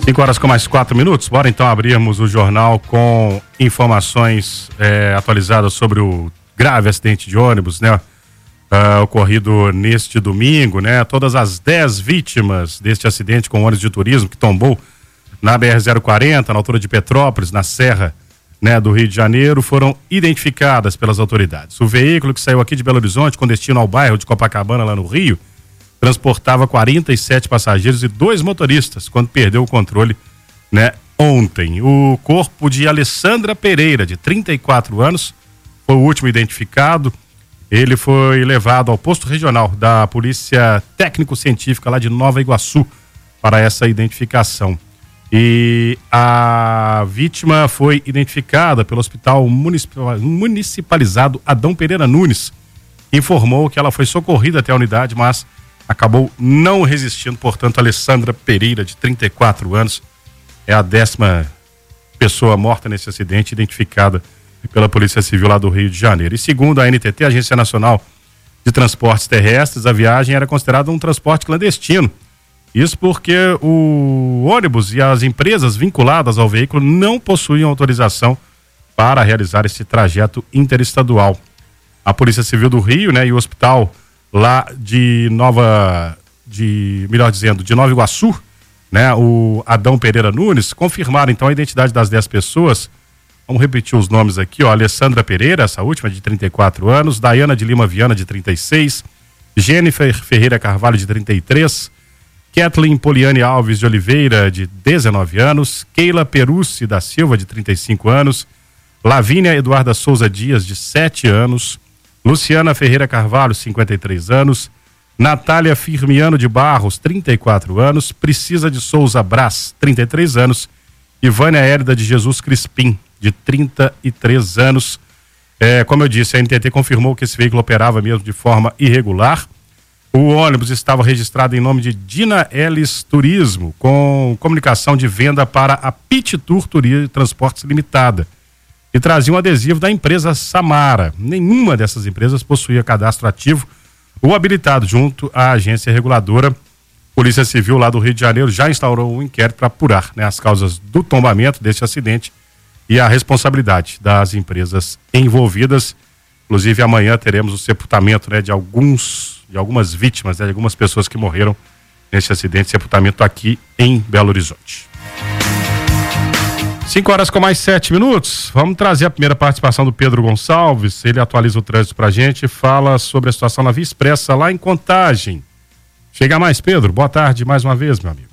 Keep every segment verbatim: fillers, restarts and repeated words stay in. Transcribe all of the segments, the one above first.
cinco horas com mais quatro minutos. Bora então abrirmos o jornal com informações é, atualizadas sobre o grave acidente de ônibus, né? Uh, ocorrido neste domingo, né? Todas as dez vítimas deste acidente com ônibus de turismo que tombou na B R zero quarenta, na altura de Petrópolis, na Serra, né, do Rio de Janeiro, foram identificadas pelas autoridades. O veículo que saiu aqui de Belo Horizonte com destino ao bairro de Copacabana, lá no Rio, transportava quarenta e sete passageiros e dois motoristas, quando perdeu o controle, né, ontem. O corpo de Alessandra Pereira, de trinta e quatro anos, foi o último identificado. Ele foi levado ao posto regional da Polícia Técnico-Científica lá de Nova Iguaçu para essa identificação. E a vítima foi identificada pelo Hospital Municipalizado Adão Pereira Nunes, que informou que ela foi socorrida até a unidade, mas acabou não resistindo. Portanto, Alessandra Pereira, de trinta e quatro anos, é a décima pessoa morta nesse acidente, identificada pela Polícia Civil lá do Rio de Janeiro. E segundo a N T T, Agência Nacional de Transportes Terrestres, a viagem era considerada um transporte clandestino. Isso porque o ônibus e as empresas vinculadas ao veículo não possuíam autorização para realizar esse trajeto interestadual. A Polícia Civil do Rio, né, e o hospital lá de Nova, de, melhor dizendo, de Nova Iguaçu, né, o Adão Pereira Nunes, confirmaram então a identidade das dez pessoas. Vamos repetir os nomes aqui, ó. Alessandra Pereira, essa última, de trinta e quatro anos, Daiana de Lima Viana, de trinta e seis, Jennifer Ferreira Carvalho, de trinta e três, Kathleen Poliane Alves de Oliveira, de dezenove anos, Keila Perucci da Silva, de trinta e cinco anos, Lavínia Eduarda Souza Dias, de sete anos, Luciana Ferreira Carvalho, cinquenta e três anos, Natália Firmiano de Barros, trinta e quatro anos, Precisa de Souza Brás, trinta e três anos, e Vânia Hérida de Jesus Crispim, de trinta e três anos. É, como eu disse, a N T T confirmou que esse veículo operava mesmo de forma irregular. O ônibus estava registrado em nome de Dina Ellis Turismo, com comunicação de venda para a Pit Tour Turismo Transportes Limitada, e trazia um adesivo da empresa Samara. Nenhuma dessas empresas possuía cadastro ativo ou habilitado junto à agência reguladora. Polícia Civil lá do Rio de Janeiro já instaurou um inquérito para apurar, né, as causas do tombamento desse acidente e a responsabilidade das empresas envolvidas. Inclusive, amanhã teremos o sepultamento, né, de alguns, de algumas vítimas, né, de algumas pessoas que morreram nesse acidente, sepultamento aqui em Belo Horizonte. cinco horas com mais sete minutos. Vamos trazer a primeira participação do Pedro Gonçalves. Ele atualiza o trânsito pra gente e fala sobre a situação na Via Expressa lá em Contagem. Chega mais, Pedro. Boa tarde mais uma vez, meu amigo.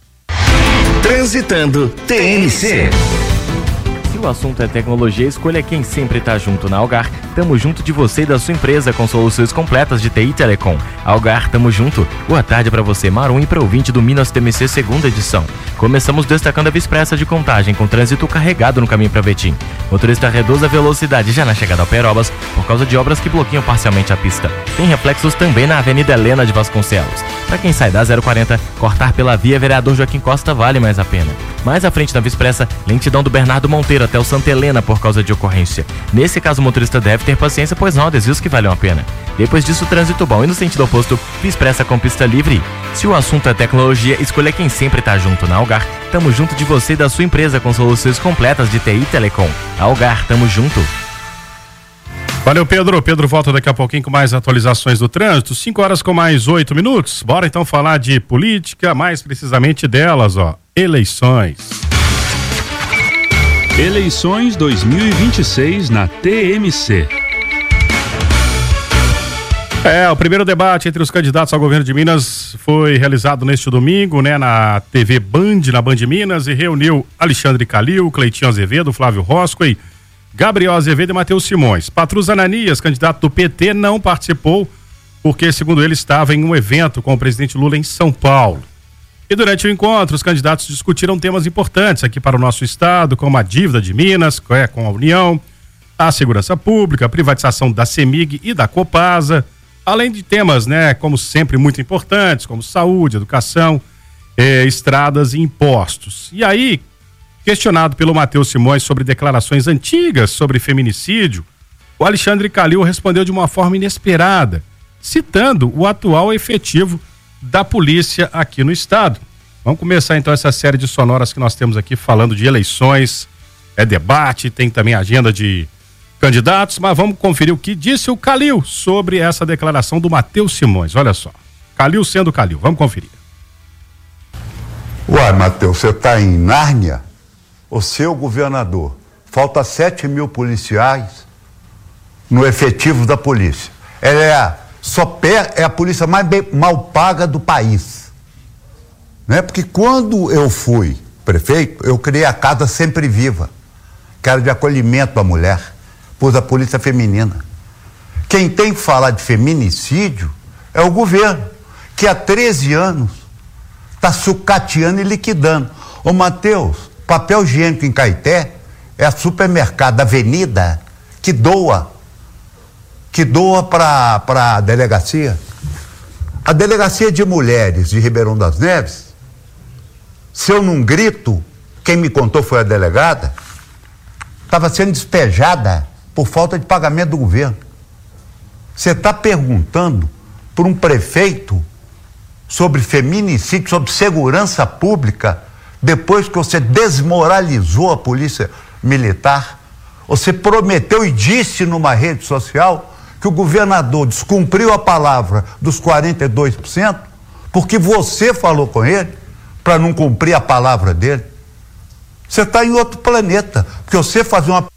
Transitando T N C. Se o assunto é tecnologia, escolha quem sempre está junto. Na Algar, tamo junto de você e da sua empresa com soluções completas de T I e Telecom. Algar, tamo junto. Boa tarde para você, Marum, e para o ouvinte do Minas T M C segunda edição. Começamos destacando a Via Expressa de Contagem, com trânsito carregado no caminho para Betim. Motorista reduz a velocidade já na chegada ao Perobas, por causa de obras que bloqueiam parcialmente a pista. Tem reflexos também na Avenida Helena de Vasconcelos. Para quem sai da zero quarenta, cortar pela via Vereador Joaquim Costa vale mais a pena. Mais à frente da Via Expressa, lentidão do Bernardo Monteiro até o Santa Helena por causa de ocorrência. Nesse caso, o motorista deve ter paciência, pois não há desvios que valham a pena. Depois disso, trânsito bom e no sentido oposto, Via Expressa com pista livre. Se o assunto é tecnologia, escolha quem sempre tá junto. Na Algar, tamo junto de você e da sua empresa com soluções completas de T I e Telecom. Algar, tamo junto. Valeu, Pedro. Pedro volta daqui a pouquinho com mais atualizações do trânsito. cinco horas com mais oito minutos. Bora então falar de política, mais precisamente delas, ó. Eleições. Eleições dois mil e vinte e seis na T M C. É, o primeiro debate entre os candidatos ao governo de Minas foi realizado neste domingo, né, na T V Band, na Band Minas, e reuniu Alexandre Calil, Cleitinho Azevedo, Flávio Roscoe, Gabriel Azevedo e Matheus Simões. Patrus Ananias, candidato do P T, não participou porque, segundo ele, estava em um evento com o presidente Lula em São Paulo. E durante o encontro, os candidatos discutiram temas importantes aqui para o nosso estado, como a dívida de Minas, é, com a União, a segurança pública, a privatização da CEMIG e da Copasa, além de temas, né, como sempre, muito importantes, como saúde, educação, eh, estradas e impostos. E aí, questionado pelo Matheus Simões sobre declarações antigas sobre feminicídio, o Alexandre Calil respondeu de uma forma inesperada, citando o atual efetivo da polícia aqui no estado. Vamos começar então essa série de sonoras que nós temos aqui falando de eleições, é debate, tem também agenda de candidatos, mas vamos conferir o que disse o Calil sobre essa declaração do Matheus Simões. Olha só, Calil sendo Calil, vamos conferir. Uai, Matheus, você está em Nárnia? O seu governador, falta sete mil policiais no efetivo da polícia. Ela é a, só per, é a polícia mais bem, mal paga do país. Né? Porque quando eu fui prefeito, eu criei a Casa Sempre Viva, que era de acolhimento à mulher, pus a polícia feminina. Quem tem que falar de feminicídio é o governo, que há treze anos está sucateando e liquidando. Ô Matheus, papel higiênico em Caeté é a supermercado da Avenida que doa, que doa para a delegacia. A delegacia de mulheres de Ribeirão das Neves, se eu não grito, quem me contou foi a delegada, estava sendo despejada por falta de pagamento do governo. Você está perguntando por um prefeito sobre feminicídio, sobre segurança pública, depois que você desmoralizou a polícia militar? Você prometeu e disse numa rede social que o governador descumpriu a palavra dos quarenta e dois por cento porque você falou com ele para não cumprir a palavra dele. Você está em outro planeta, porque você fazer uma...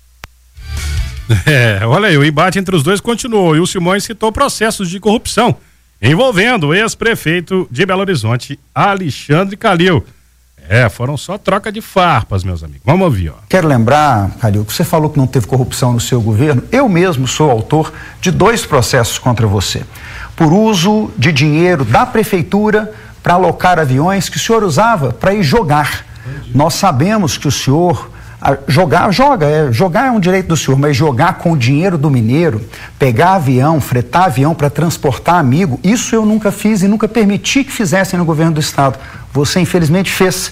É, olha aí, o embate entre os dois continuou e o Simões citou processos de corrupção envolvendo o ex-prefeito de Belo Horizonte, Alexandre Calil. É, foram só troca de farpas, meus amigos. Vamos ouvir, ó. Quero lembrar, Calil, que você falou que não teve corrupção no seu governo. Eu mesmo sou autor de dois processos contra você. Por uso de dinheiro da prefeitura para alocar aviões que o senhor usava para ir jogar. Entendi. Nós sabemos que o senhor... Jogar, joga, é, jogar é um direito do senhor, mas jogar com o dinheiro do mineiro, pegar avião, fretar avião para transportar amigo, isso eu nunca fiz e nunca permiti que fizessem no governo do estado. Você infelizmente fez.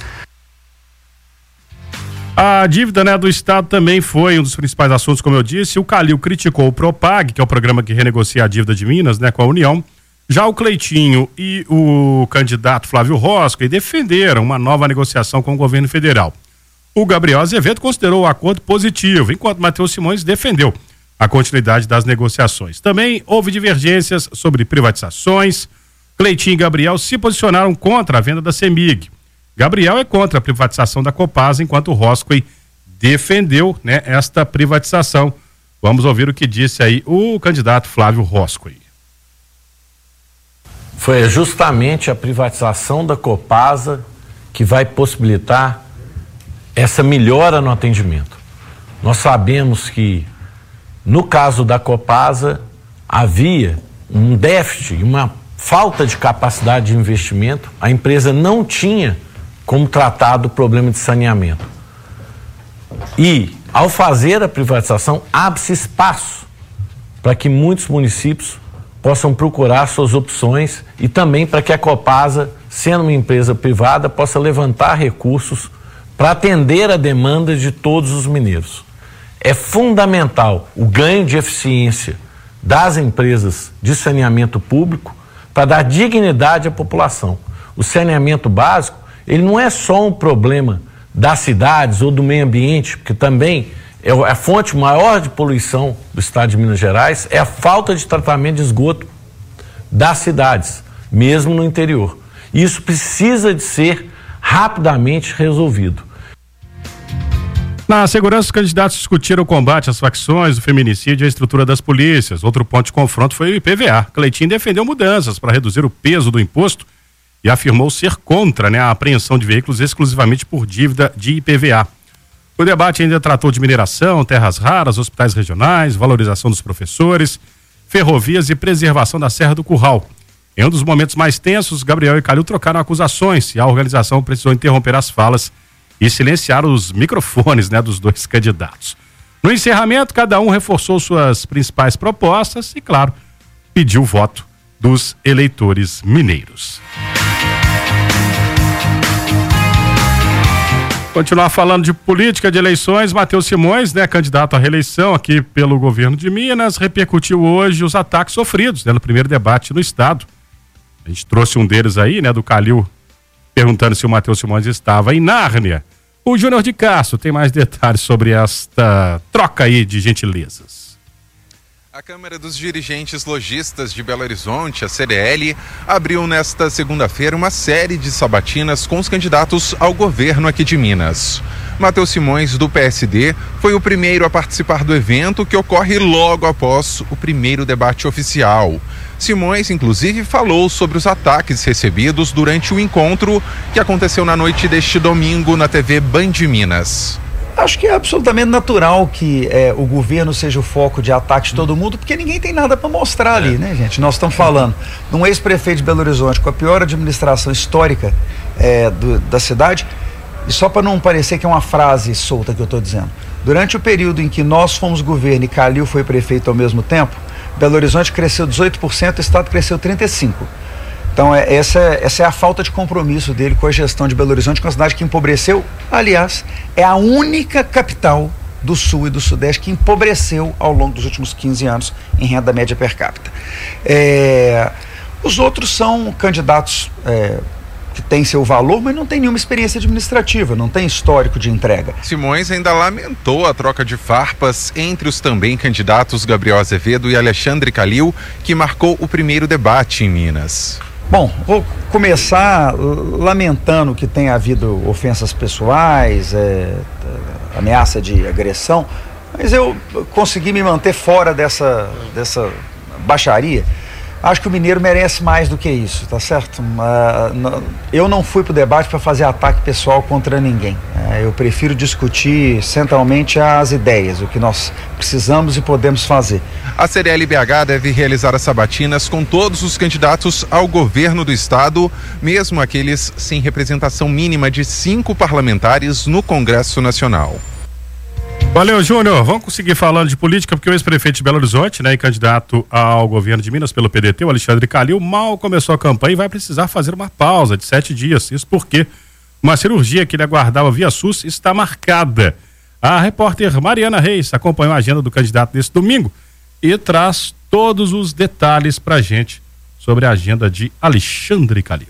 A dívida, né, do estado também foi um dos principais assuntos, como eu disse. O Calil criticou o Propag, que é o programa que renegocia a dívida de Minas, né, com a União. Já o Cleitinho e o candidato Flávio Rosca defenderam uma nova negociação com o governo federal. O Gabriel Azevedo considerou o acordo positivo, enquanto Matheus Simões defendeu a continuidade das negociações. Também houve divergências sobre privatizações. Cleitinho e Gabriel se posicionaram contra a venda da CEMIG. Gabriel é contra a privatização da Copasa, enquanto o Roscoe defendeu, né, esta privatização. Vamos ouvir o que disse aí o candidato Flávio Roscoe. Foi justamente a privatização da Copasa que vai possibilitar essa melhora no atendimento. Nós sabemos que, no caso da Copasa, havia um déficit, uma falta de capacidade de investimento. A empresa não tinha como tratar do problema de saneamento. E, ao fazer a privatização, abre-se espaço para que muitos municípios possam procurar suas opções e também para que a Copasa, sendo uma empresa privada, possa levantar recursos para atender a demanda de todos os mineiros. É fundamental o ganho de eficiência das empresas de saneamento público para dar dignidade à população. O saneamento básico, ele não é só um problema das cidades ou do meio ambiente, porque também é a fonte maior de poluição do estado de Minas Gerais, é a falta de tratamento de esgoto das cidades, mesmo no interior. Isso precisa de ser rapidamente resolvido. Na segurança, os candidatos discutiram o combate às facções, o feminicídio e a estrutura das polícias. Outro ponto de confronto foi o I P V A. Cleitinho defendeu mudanças para reduzir o peso do imposto e afirmou ser contra, né, a apreensão de veículos exclusivamente por dívida de I P V A. O debate ainda tratou de mineração, terras raras, hospitais regionais, valorização dos professores, ferrovias e preservação da Serra do Curral. Em um dos momentos mais tensos, Gabriel e Calil trocaram acusações e a organização precisou interromper as falas e silenciar os microfones, né, dos dois candidatos. No encerramento, cada um reforçou suas principais propostas e, claro, pediu o voto dos eleitores mineiros. Continuar falando de política de eleições, Matheus Simões, né, candidato à reeleição aqui pelo governo de Minas, repercutiu hoje os ataques sofridos, né, no primeiro debate no estado. A gente trouxe um deles aí, né, do Calil perguntando se o Matheus Simões estava em Nárnia. O Júnior de Castro tem mais detalhes sobre esta troca aí de gentilezas. A Câmara dos Dirigentes Lojistas de Belo Horizonte, a C D L, abriu nesta segunda-feira uma série de sabatinas com os candidatos ao governo aqui de Minas. Matheus Simões, do P S D, foi o primeiro a participar do evento, que ocorre logo após o primeiro debate oficial. Simões, inclusive, falou sobre os ataques recebidos durante o encontro que aconteceu na noite deste domingo na T V Band Minas. Acho que é absolutamente natural que é, o governo seja o foco de ataque de todo mundo, porque ninguém tem nada para mostrar ali, né, gente? Nós estamos falando de um ex-prefeito de Belo Horizonte com a pior administração histórica é, do, da cidade, e só para não parecer que é uma frase solta que eu estou dizendo. Durante o período em que nós fomos governo e Calil foi prefeito ao mesmo tempo, Belo Horizonte cresceu dezoito por cento, o estado cresceu trinta e cinco por cento. Então é, essa, essa é a falta de compromisso dele com a gestão de Belo Horizonte, com a cidade que empobreceu. Aliás, é a única capital do Sul e do Sudeste que empobreceu ao longo dos últimos quinze anos em renda média per capita. É, os outros são candidatos é, que têm seu valor, mas não tem nenhuma experiência administrativa, não tem histórico de entrega. Simões ainda lamentou a troca de farpas entre os também candidatos Gabriel Azevedo e Alexandre Calil, que marcou o primeiro debate em Minas. Bom, vou começar lamentando que tenha havido ofensas pessoais, é, ameaça de agressão, mas eu consegui me manter fora dessa, dessa baixaria. Acho que o mineiro merece mais do que isso, tá certo? Eu não fui pro debate para fazer ataque pessoal contra ninguém. Eu prefiro discutir centralmente as ideias, o que nós precisamos e podemos fazer. A C D L B H deve realizar as sabatinas com todos os candidatos ao governo do estado, mesmo aqueles sem representação mínima de cinco parlamentares no Congresso Nacional. Valeu, Júnior. Vamos conseguir falando de política, porque o ex-prefeito de Belo Horizonte, né, e candidato ao governo de Minas pelo P D T, o Alexandre Calil, mal começou a campanha e vai precisar fazer uma pausa de sete dias. Isso porque uma cirurgia que ele aguardava via SUS está marcada. A repórter Mariana Reis acompanhou a agenda do candidato nesse domingo e traz todos os detalhes pra gente sobre a agenda de Alexandre Calil.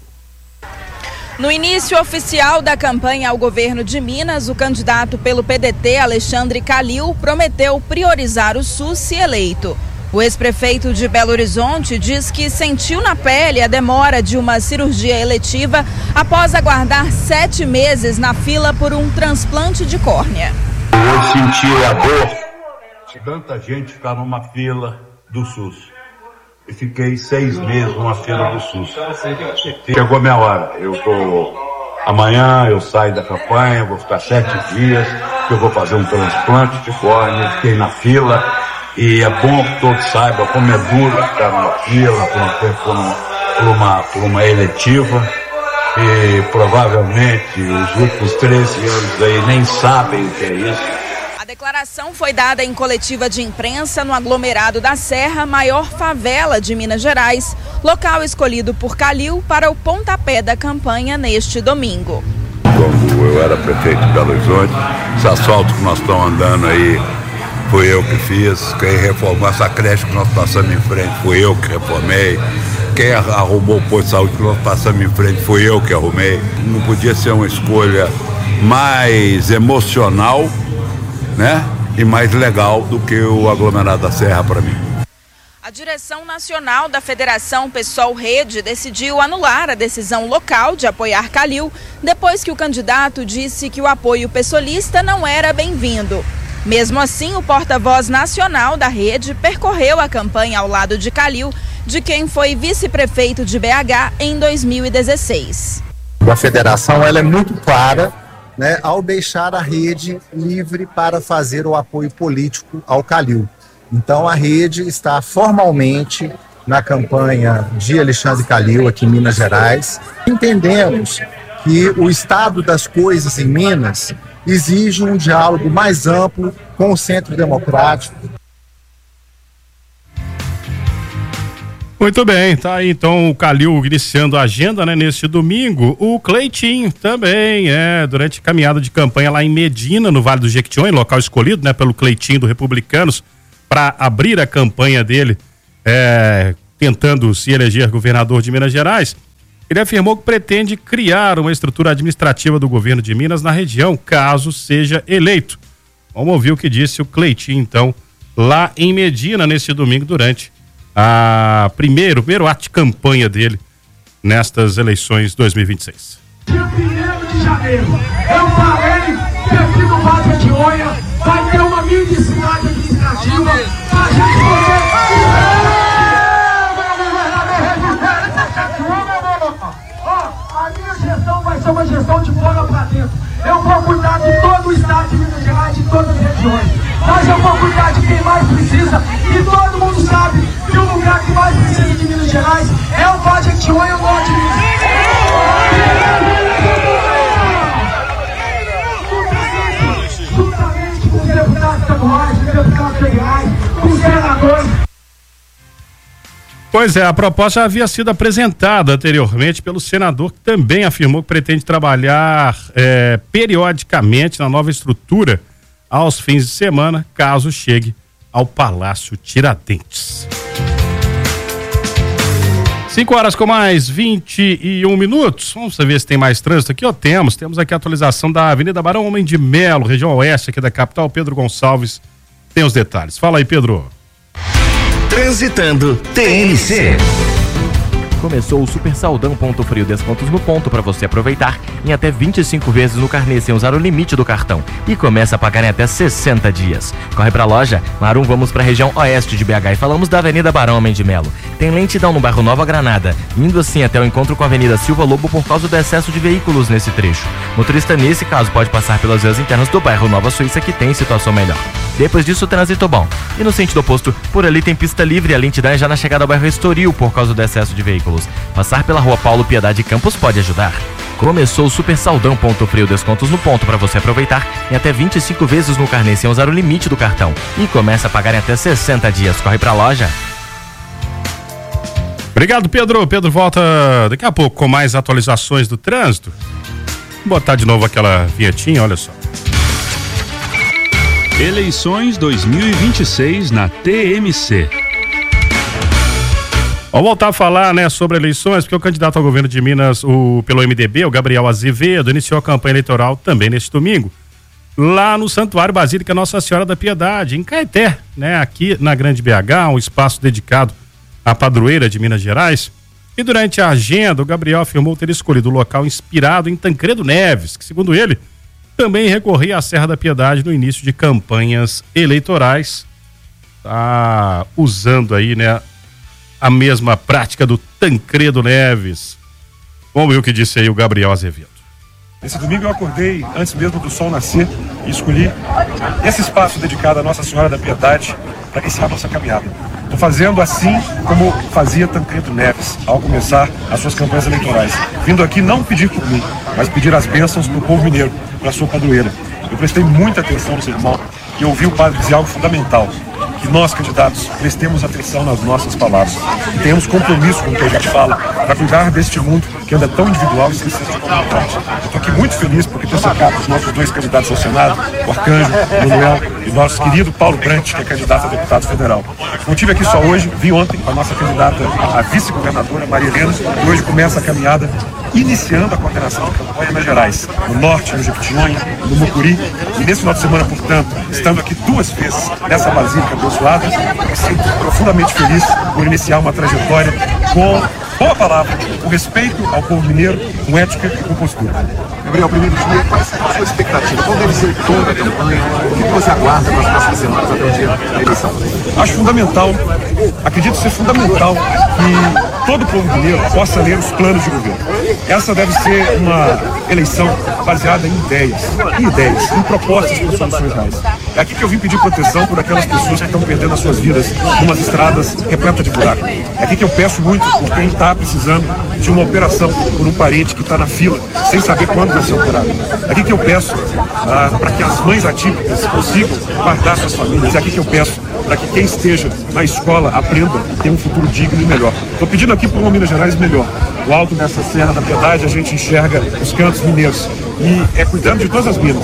No início oficial da campanha ao governo de Minas, o candidato pelo P D T, Alexandre Calil, prometeu priorizar o SUS se eleito. O ex-prefeito de Belo Horizonte diz que sentiu na pele a demora de uma cirurgia eletiva após aguardar sete meses na fila por um transplante de córnea. Eu senti a dor de tanta gente ficar numa fila do SUS. Eu fiquei seis meses numa fila do SUS. Chegou a minha hora. Eu tô... Amanhã eu saio da campanha, vou ficar sete dias, eu vou fazer um transplante de córnea, fiquei na fila, e é bom que todos saibam como é duro ficar numa fila, por uma, por uma, por uma, por uma eletiva, e provavelmente os últimos treze anos aí nem sabem o que é isso. A declaração foi dada em coletiva de imprensa no aglomerado da Serra, maior favela de Minas Gerais, local escolhido por Calil para o pontapé da campanha neste domingo. Quando eu era prefeito de Belo Horizonte, esse asfalto que nós estamos andando aí, foi eu que fiz. Quem reformou essa creche que nós passamos em frente, foi eu que reformei. Quem arrumou o posto de saúde que nós passamos em frente, foi eu que arrumei. Não podia ser uma escolha mais emocional, né? E mais legal do que o aglomerado da Serra para mim. A direção nacional da Federação PSOL Rede decidiu anular a decisão local de apoiar Calil, depois que o candidato disse que o apoio pessoalista não era bem-vindo. Mesmo assim, o porta-voz nacional da rede percorreu a campanha ao lado de Calil, de quem foi vice-prefeito de B H em dois mil e dezesseis. A federação ela é muito clara, né, ao deixar a rede livre para fazer o apoio político ao Calil. Então a rede está formalmente na campanha de Alexandre Calil aqui em Minas Gerais. Entendemos que o estado das coisas em Minas exige um diálogo mais amplo com o Centro Democrático. Muito bem, tá aí então o Calil iniciando a agenda, né, neste domingo. O Cleitinho também, é, durante a caminhada de campanha lá em Medina, no Vale do Jequitinhonha, local escolhido, né, pelo Cleitinho do Republicanos, para abrir a campanha dele, é, tentando se eleger governador de Minas Gerais. Ele afirmou que pretende criar uma estrutura administrativa do governo de Minas na região, caso seja eleito. Vamos ouvir o que disse o Cleitinho, então, lá em Medina, nesse domingo, durante a primeiro, primeiro ato de campanha dele nestas eleições dois mil e vinte e seis. Dia primeiro de janeiro, eu falei que aqui no Vale de Oia vai ter uma mini cidade administrativa pra gente poder... A minha gestão vai ser uma gestão de fora pra dentro. Eu vou cuidar de todo o estado de Minas Gerais, de todas as regiões. Mas eu vou cuidar de quem mais precisa. E todo mundo sabe que o lugar que mais precisa de Minas Gerais é o Vale de Oia e o norte de Minas. Juntamente com os deputados estaduais, os deputados federais, os senadores. Pois é, a proposta já havia sido apresentada anteriormente pelo senador, que também afirmou que pretende trabalhar é, periodicamente na nova estrutura aos fins de semana, caso chegue ao Palácio Tiradentes. Cinco horas com mais vinte e um minutos. Vamos ver se tem mais trânsito aqui. Ó, temos, temos aqui a atualização da Avenida Barão Homem de Melo, região oeste aqui da capital. Pedro Gonçalves tem os detalhes. Fala aí, Pedro. Transitando T N C. Começou o Super Saldão Ponto Frio, descontos no ponto para você aproveitar em até vinte e cinco vezes no carnê sem usar o limite do cartão e começa a pagar em até sessenta dias. Corre pra loja Marum, vamos pra região oeste de B H e falamos da Avenida Barão Homem de Melo. Tem lentidão no bairro Nova Granada, indo assim até o encontro com a Avenida Silva Lobo por causa do excesso de veículos nesse trecho. Motorista nesse caso pode passar pelas vias internas do bairro Nova Suíça, que tem situação melhor. Depois disso, trânsito bom. E no sentido oposto, por ali tem pista livre e a lentidão é já na chegada ao bairro Estoril por causa do excesso de veículos. Passar pela rua Paulo Piedade Campos pode ajudar. Começou o Super Saldão Ponto Frio, descontos no ponto para você aproveitar em até vinte e cinco vezes no carnê sem usar o limite do cartão e começa a pagar em até sessenta dias. Corre pra loja. Obrigado, Pedro. Pedro volta daqui a pouco com mais atualizações do trânsito. Vou botar de novo aquela vinhetinha, olha só. Eleições dois mil e vinte e seis na T M C. Vamos voltar a falar, né, sobre eleições, porque o candidato ao governo de Minas, o, pelo M D B, o Gabriel Azevedo, iniciou a campanha eleitoral também neste domingo, lá no Santuário Basílica Nossa Senhora da Piedade, em Caeté, né, aqui na Grande B H, um espaço dedicado à padroeira de Minas Gerais. E durante a agenda, o Gabriel afirmou ter escolhido o local inspirado em Tancredo Neves, que, segundo ele, também recorria à Serra da Piedade no início de campanhas eleitorais. Tá usando aí, né, a mesma prática do Tancredo Neves. Vamos ver o que disse aí o Gabriel Azevedo. Esse domingo eu acordei antes mesmo do sol nascer e escolhi esse espaço dedicado à Nossa Senhora da Piedade para iniciar a nossa caminhada. Estou fazendo assim como fazia Tancredo Neves ao começar as suas campanhas eleitorais. Vindo aqui não pedir por mim, mas pedir as bênçãos para o povo mineiro, para a sua padroeira. Eu prestei muita atenção no sermão e ouvi o padre dizer algo fundamental: que nós, candidatos, prestemos atenção nas nossas palavras e tenhamos compromisso com o que a gente fala para cuidar deste mundo que anda tão individual e esquecido de comunidade. Eu estou aqui muito feliz porque tenho cercado os nossos dois candidatos ao Senado, o Arcanjo, o Manuel, e o nosso querido Paulo Brant, que é candidato a deputado federal. Não estive aqui só hoje, vim ontem com a nossa candidata a vice-governadora, Maria Helena, e hoje começa a caminhada iniciando a coordenação de campanha em Minas Gerais, no Norte, no Jequitinhonha, no Mucuri. E nesse final de semana, portanto, estando aqui duas vezes nessa basílica abençoada, me sinto profundamente feliz por iniciar uma trajetória com boa palavra, com respeito ao povo mineiro, com ética e com postura. Gabriel, primeiro dia, qual é a sua expectativa? Qual deve ser o tom da campanha? O que você aguarda nas próximas semanas até o dia da eleição? Acho fundamental, acredito ser fundamental que todo o povo mineiro possa ler os planos de governo. Essa deve ser uma eleição baseada em ideias, em ideias, em propostas para soluções reais. É aqui que eu vim pedir proteção por aquelas pessoas que estão perdendo as suas vidas em umas estradas repletas de buraco. É aqui que eu peço muito por quem está precisando de uma operação por um parente que está na fila, sem saber quando vai ser operado. É aqui que eu peço ah, para que as mães atípicas consigam guardar suas famílias. É aqui que eu peço para que quem esteja na escola aprenda a ter um futuro digno e melhor. Estou pedindo aqui por uma Minas Gerais melhor. Do alto dessa Serra da Piedade a gente enxerga os cantos mineiros e é cuidando de todas as minas,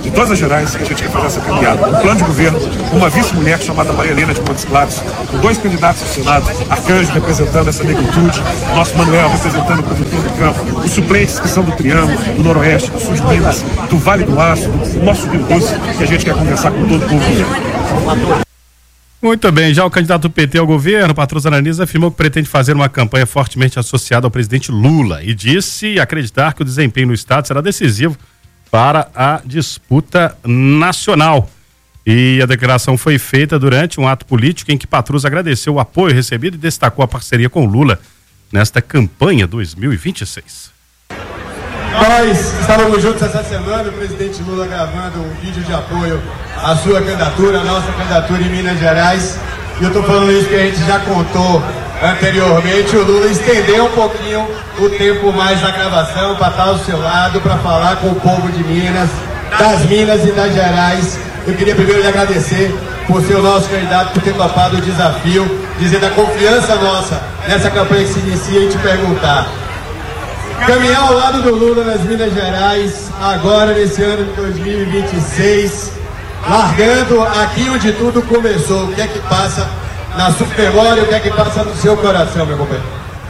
de todas as gerais que a gente quer fazer essa caminhada. Um plano de governo, uma vice-mulher chamada Maria Helena de Montes Claros, com dois candidatos ao Senado, Arcanjo representando essa negritude, nosso Manuel representando o produtor do campo, os suplentes que são do Triângulo, do Noroeste, do Sul de Minas, do Vale do Aço, do nosso Rio Doce, que a gente quer conversar com todo o povo. Muito bem, já o candidato do P T ao governo, Patroso Ananias, afirmou que pretende fazer uma campanha fortemente associada ao presidente Lula e disse acreditar que o desempenho no estado será decisivo para a disputa nacional. E a declaração foi feita durante um ato político em que Patroso agradeceu o apoio recebido e destacou a parceria com Lula nesta campanha dois mil e vinte e seis. Nós estávamos juntos essa semana, o presidente Lula gravando um vídeo de apoio à sua candidatura, à nossa candidatura em Minas Gerais. E eu estou falando isso que a gente já contou anteriormente. O Lula estendeu um pouquinho o tempo mais da gravação para estar ao seu lado, para falar com o povo de Minas, das Minas e das Gerais. Eu queria primeiro lhe agradecer por ser o nosso candidato, por ter topado o desafio, dizer da confiança nossa nessa campanha que se inicia e te perguntar. Caminhar ao lado do Lula nas Minas Gerais, agora nesse ano de dois mil e vinte e seis, largando aqui onde tudo começou. O que é que passa na sua memória, o que é que passa no seu coração, meu companheiro?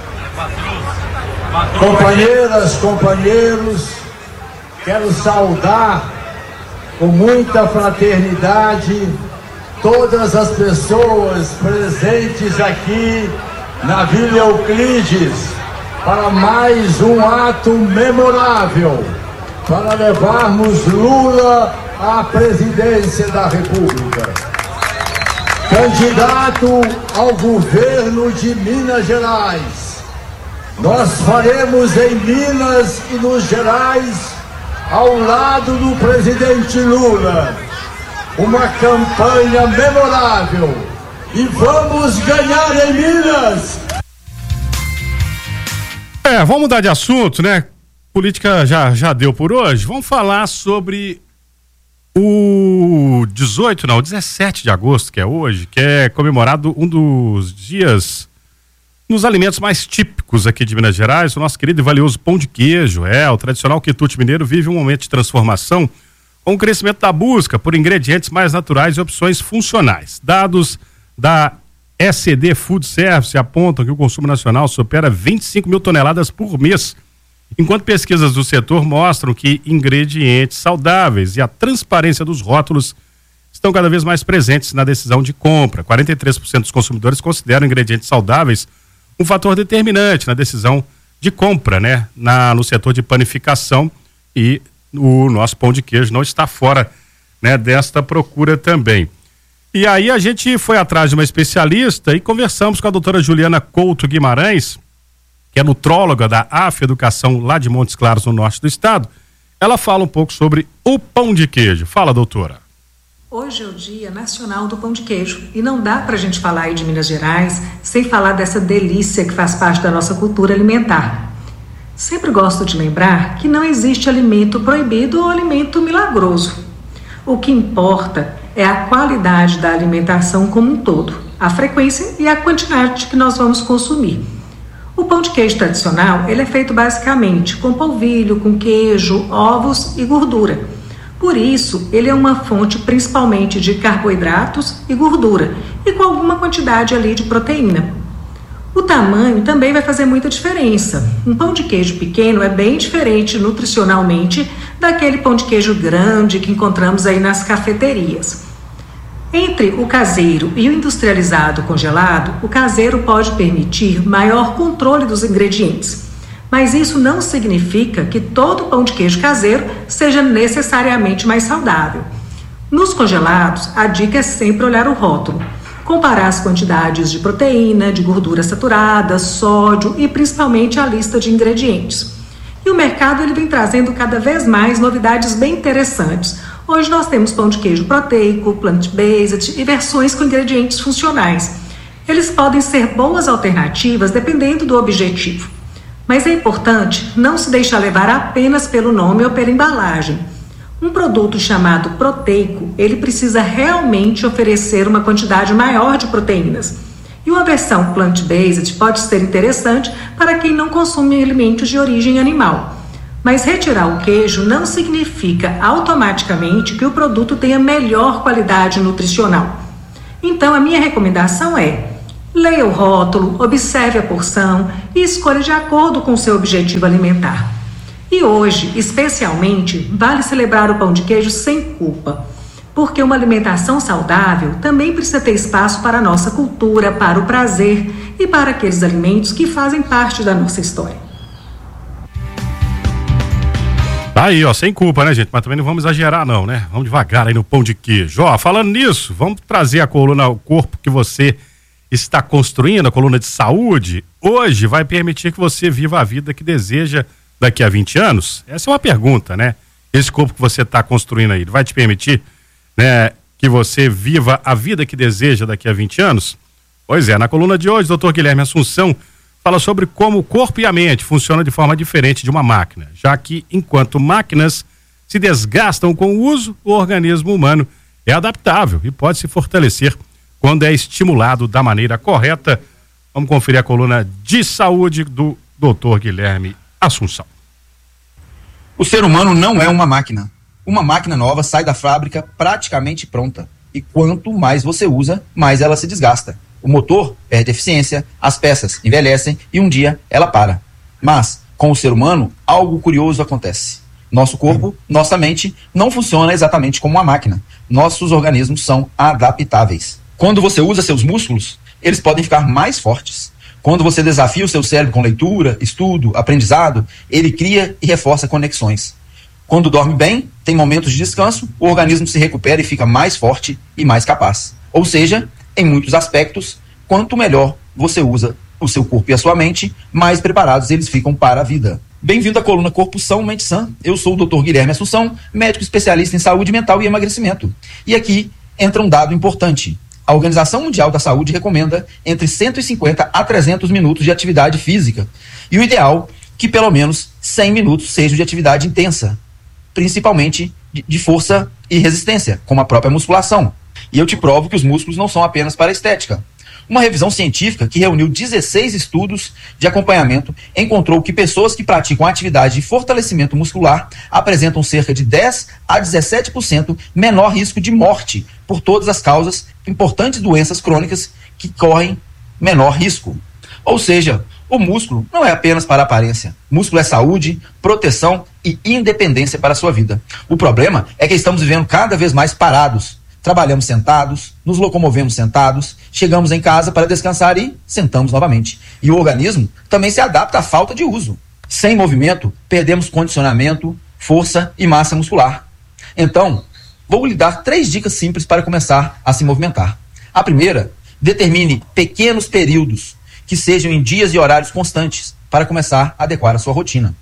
Companheiras, companheiros, quero saudar com muita fraternidade todas as pessoas presentes aqui na Vila Euclides, para mais um ato memorável, para levarmos Lula à presidência da República. Candidato ao governo de Minas Gerais, nós faremos em Minas e nos Gerais, ao lado do presidente Lula, uma campanha memorável, e vamos ganhar em Minas! É, vamos mudar de assunto, né? Política já, já deu por hoje. Vamos falar sobre o dezoito, não, dezessete de agosto, que é hoje, que é comemorado um dos dias nos alimentos mais típicos aqui de Minas Gerais, o nosso querido e valioso pão de queijo. É, o tradicional quitute mineiro vive um momento de transformação com o crescimento da busca por ingredientes mais naturais e opções funcionais. Dados da S D Food Service apontam que o consumo nacional supera vinte e cinco mil toneladas por mês, enquanto pesquisas do setor mostram que ingredientes saudáveis e a transparência dos rótulos estão cada vez mais presentes na decisão de compra. quarenta e três por cento dos consumidores consideram ingredientes saudáveis um fator determinante na decisão de compra, né, na, no setor de panificação, e o nosso pão de queijo não está fora, né, desta procura também. E aí a gente foi atrás de uma especialista e conversamos com a doutora Juliana Couto Guimarães, que é nutróloga da A F Educação lá de Montes Claros, no norte do estado. Ela fala um pouco sobre o pão de queijo. Fala, doutora. Hoje é o Dia Nacional do Pão de Queijo e não dá pra gente falar aí de Minas Gerais sem falar dessa delícia que faz parte da nossa cultura alimentar. Sempre gosto de lembrar que não existe alimento proibido ou alimento milagroso. O que importa é a qualidade da alimentação como um todo, a frequência e a quantidade que nós vamos consumir. O pão de queijo tradicional, ele é feito basicamente com polvilho, com queijo, ovos e gordura. Por isso, ele é uma fonte principalmente de carboidratos e gordura, e com alguma quantidade ali de proteína. O tamanho também vai fazer muita diferença. Um pão de queijo pequeno é bem diferente nutricionalmente daquele pão de queijo grande que encontramos aí nas cafeterias. Entre o caseiro e o industrializado congelado, o caseiro pode permitir maior controle dos ingredientes. Mas isso não significa que todo pão de queijo caseiro seja necessariamente mais saudável. Nos congelados, a dica é sempre olhar o rótulo. Comparar as quantidades de proteína, de gordura saturada, sódio e principalmente a lista de ingredientes. E o mercado ele vem trazendo cada vez mais novidades bem interessantes. Hoje nós temos pão de queijo proteico, plant-based e versões com ingredientes funcionais. Eles podem ser boas alternativas dependendo do objetivo. Mas é importante não se deixar levar apenas pelo nome ou pela embalagem. Um produto chamado proteico, ele precisa realmente oferecer uma quantidade maior de proteínas. E uma versão plant-based pode ser interessante para quem não consome alimentos de origem animal. Mas retirar o queijo não significa automaticamente que o produto tenha melhor qualidade nutricional. Então, a minha recomendação é: leia o rótulo, observe a porção e escolha de acordo com o seu objetivo alimentar. E hoje, especialmente, vale celebrar o pão de queijo sem culpa, porque uma alimentação saudável também precisa ter espaço para a nossa cultura, para o prazer e para aqueles alimentos que fazem parte da nossa história. Tá aí, ó, sem culpa, né, gente? Mas também não vamos exagerar, não, né? Vamos devagar aí no pão de queijo. Ó, falando nisso, vamos trazer a coluna ao corpo que você está construindo, a coluna de saúde. Hoje vai permitir que você viva a vida que deseja daqui a vinte anos? Essa é uma pergunta, né? Esse corpo que você está construindo aí, vai te permitir, né, que você viva a vida que deseja daqui a vinte anos? Pois é, na coluna de hoje, doutor Guilherme Assunção fala sobre como o corpo e a mente funcionam de forma diferente de uma máquina, já que enquanto máquinas se desgastam com o uso, o organismo humano é adaptável e pode se fortalecer quando é estimulado da maneira correta. Vamos conferir a coluna de saúde do doutor Guilherme Assunção. O ser humano não é uma máquina. Uma máquina nova sai da fábrica praticamente pronta. E quanto mais você usa, mais ela se desgasta. O motor perde eficiência, as peças envelhecem e um dia ela para. Mas, com o ser humano, algo curioso acontece. Nosso corpo, nossa mente, não funciona exatamente como uma máquina. Nossos organismos são adaptáveis. Quando você usa seus músculos, eles podem ficar mais fortes. Quando você desafia o seu cérebro com leitura, estudo, aprendizado, ele cria e reforça conexões. Quando dorme bem, tem momentos de descanso, o organismo se recupera e fica mais forte e mais capaz. Ou seja, em muitos aspectos, quanto melhor você usa o seu corpo e a sua mente, mais preparados eles ficam para a vida. Bem-vindo à coluna Corpo São, Mente Sã. Eu sou o doutor Guilherme Assunção, médico especialista em saúde mental e emagrecimento. E aqui entra um dado importante. A Organização Mundial da Saúde recomenda entre cento e cinquenta a trezentos minutos de atividade física. E o ideal é que pelo menos cem minutos sejam de atividade intensa, principalmente de, de força e resistência, como a própria musculação. E eu te provo que os músculos não são apenas para estética. Uma revisão científica que reuniu dezesseis estudos de acompanhamento encontrou que pessoas que praticam atividade de fortalecimento muscular apresentam cerca de dez a dezessete por cento menor risco de morte por todas as causas, importantes doenças crônicas que correm menor risco. Ou seja, o músculo não é apenas para aparência. Músculo é saúde, proteção e independência para a sua vida. O problema é que estamos vivendo cada vez mais parados. Trabalhamos sentados, nos locomovemos sentados, chegamos em casa para descansar e sentamos novamente. E o organismo também se adapta à falta de uso. Sem movimento, perdemos condicionamento, força e massa muscular. Então, vou lhe dar três dicas simples para começar a se movimentar. A primeira, determine pequenos períodos que sejam em dias e horários constantes para começar a adequar a sua rotina.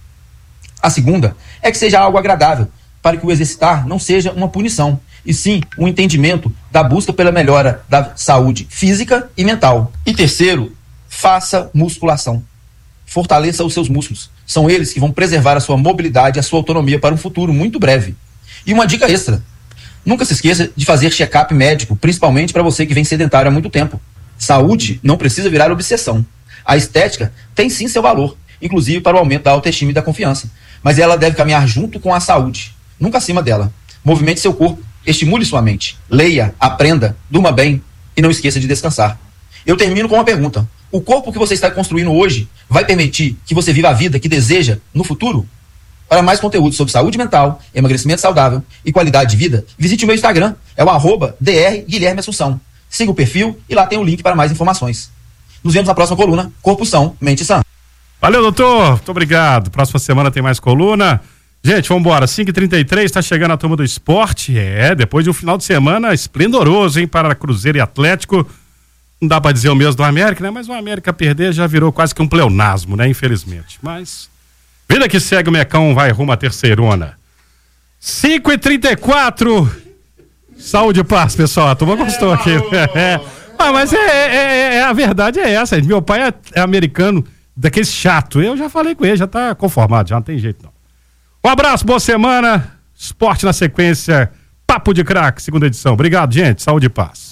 A segunda é que seja algo agradável, para que o exercitar não seja uma punição, e sim um entendimento da busca pela melhora da saúde física e mental. E terceiro, faça musculação. Fortaleça os seus músculos. São eles que vão preservar a sua mobilidade e a sua autonomia para um futuro muito breve. E uma dica extra: nunca se esqueça de fazer check-up médico, principalmente para você que vem sedentário há muito tempo. Saúde não precisa virar obsessão. A estética tem sim seu valor, inclusive para o aumento da autoestima e da confiança. Mas ela deve caminhar junto com a saúde, nunca acima dela. Movimente seu corpo, estimule sua mente, leia, aprenda, durma bem e não esqueça de descansar. Eu termino com uma pergunta: o corpo que você está construindo hoje vai permitir que você viva a vida que deseja no futuro? Para mais conteúdo sobre saúde mental, emagrecimento saudável e qualidade de vida, visite o meu Instagram, é o arroba dr Guilherme Assunção. Siga o perfil e lá tem o link para mais informações. Nos vemos na próxima coluna, Corpo São, Mente Sã. Valeu, doutor. Muito obrigado. Próxima semana tem mais coluna. Gente, vamos embora. cinco e trinta e três, tá chegando a turma do esporte. É, depois de um final de semana esplendoroso, hein, para Cruzeiro e Atlético. Não dá pra dizer o mesmo do América, né? Mas o América perder já virou quase que um pleonasmo, né? Infelizmente. Mas, vida que segue, o Mecão vai rumo à terceirona. cinco e trinta e quatro. Saúde e paz, pessoal. A turma gostou aqui. É. Ah, mas é, é, é, a verdade é essa. Meu pai é, é americano, daquele chato. Eu já falei com ele, já tá conformado, já não tem jeito não. Um abraço, boa semana. Esporte na sequência. Papo de Craque, segunda edição. Obrigado, gente. Saúde e paz.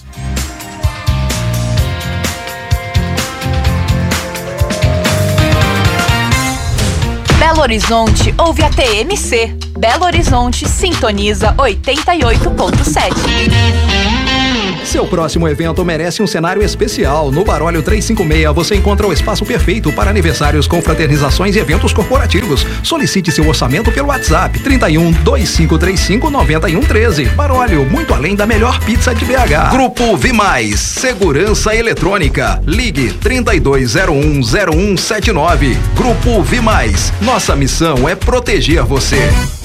Belo Horizonte ouve a T M C. Belo Horizonte sintoniza oitenta e oito ponto sete. Seu próximo evento merece um cenário especial. No Barólio trezentos e cinquenta e seis você encontra o espaço perfeito para aniversários, confraternizações e eventos corporativos. Solicite seu orçamento pelo WhatsApp trinta e um, vinte e cinco trinta e cinco, noventa e um treze. Barólio, muito além da melhor pizza de B H. Grupo Vimais, Segurança Eletrônica. Ligue trinta e dois zero um zero um sete nove. Grupo Vimais, nossa missão é proteger você.